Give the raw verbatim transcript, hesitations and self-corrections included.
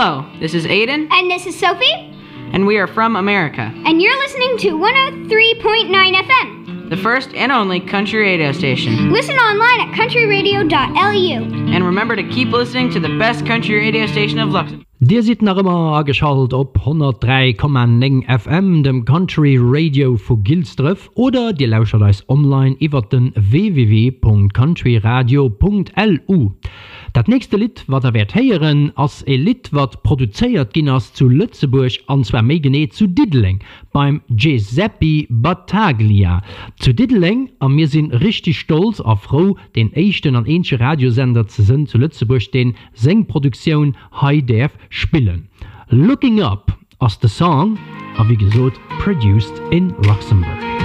Hello, this is Aiden. And this is Sophie. And we are from America. And you're listening to one oh three point nine F M. The first and only country radio station. Listen online at country radio dot L U. And remember to keep listening to the best country radio station of Luxembourg. Dir seid nach immer angeschaltet op hundertdrei Komma neun F M, dem Country Radio vu Gilsdriff, oder dir lauschert eis online iwwer den w w w punkt country radio punkt L U. Dat nächste Lied, wat er werd heieren, ass e Lied, wat produzéiert ginnners zu Lützeburg, anzwer méi gené zu Diddling, beim Giuseppe Battaglia. Zu Diddling, an mir sinn richtig stolz a froh, den echten an ensche Radiosender ze sinn zu Lützeburg, den Sengproduktion hei derf spillen. Looking Up as the song, a wie gesot, produced in Luxembourg.